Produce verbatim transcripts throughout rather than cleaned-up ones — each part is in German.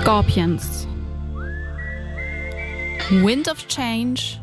Scorpions. Wind of Change.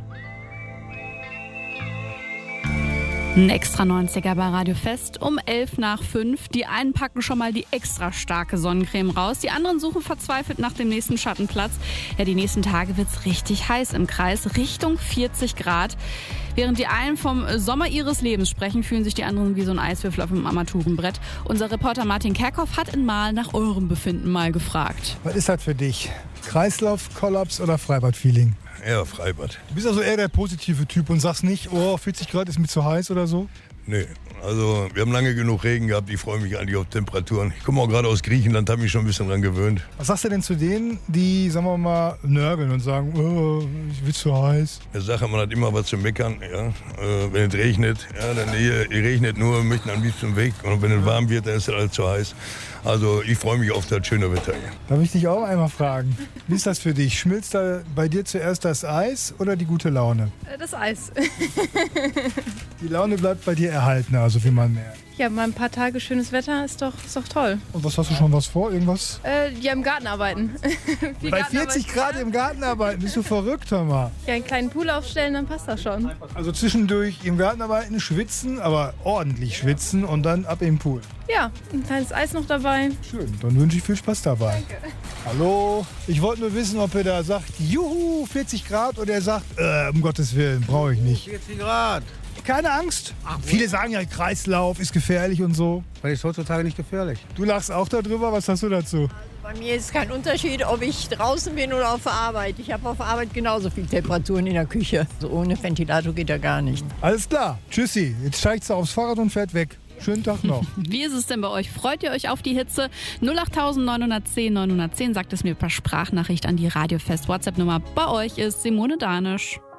Ein extra neunziger bei Radio Fest um elf nach fünf. Die einen packen schon mal die extra starke Sonnencreme raus. Die anderen suchen verzweifelt nach dem nächsten Schattenplatz. Ja, die nächsten Tage wird's richtig heiß im Kreis, Richtung vierzig Grad. Während die einen vom Sommer ihres Lebens sprechen, fühlen sich die anderen wie so ein Eiswürfel auf einem Armaturenbrett. Unser Reporter Martin Kerkhoff hat in Mahl nach eurem Befinden mal gefragt. Was ist das für dich? Kreislauf-Kollaps oder Freibad-Feeling? Eher Freibad. Du bist also eher der positive Typ und sagst nicht, oh, vierzig Grad ist mir zu heiß oder so? Nee, also wir haben lange genug Regen gehabt, ich freue mich eigentlich auf Temperaturen. Ich komme auch gerade aus Griechenland, habe mich schon ein bisschen dran gewöhnt. Was sagst du denn zu denen, die, sagen wir mal, nörgeln und sagen, oh, ich will zu heiß? Der Sache, man hat immer was zu meckern. Ja? Äh, wenn es regnet, ja, dann hier, ihr regnet nur, wir möchten am liebsten weg. Und wenn es warm wird, dann ist es alles zu heiß. Also ich freue mich auf das schöne Wetter hier. Darf ich dich auch einmal fragen, wie ist das für dich? Schmilzt da bei dir zuerst das Eis oder die gute Laune? Das Eis. Die Laune bleibt bei dir erhalten, also wie man merkt. Ja, mal ein paar Tage schönes Wetter ist doch, ist doch toll. Und was hast du schon was vor? Irgendwas? Äh, ja, im Garten arbeiten. Bei vierzig Grad im Garten arbeiten? Bist du verrückt, hör mal. Ja, einen kleinen Pool aufstellen, dann passt das schon. Also zwischendurch im Garten arbeiten, schwitzen, aber ordentlich schwitzen und dann ab im Pool. Ja, ein kleines Eis noch dabei. Schön, dann wünsche ich viel Spaß dabei. Danke. Hallo, ich wollte nur wissen, ob er da sagt, juhu, vierzig Grad, oder er sagt, äh, um Gottes Willen, brauche ich nicht. vierzig Grad. Keine Angst. Ach, viele sagen ja, Kreislauf ist gefährlich und so. Weil ist heutzutage nicht gefährlich. Du lachst auch darüber, was hast du dazu? Bei mir ist kein Unterschied, ob ich draußen bin oder auf der Arbeit. Ich habe auf der Arbeit genauso viel Temperaturen in der Küche. So ohne Ventilator geht ja gar nicht. Alles klar, tschüssi. Jetzt steigt sie aufs Fahrrad und fährt weg. Schönen Tag noch. Wie ist es denn bei euch? Freut ihr euch auf die Hitze? null acht neun eins null neun eins null sagt es mir per Sprachnachricht an die Radio Fest WhatsApp-Nummer. Bei euch ist Simone Danisch.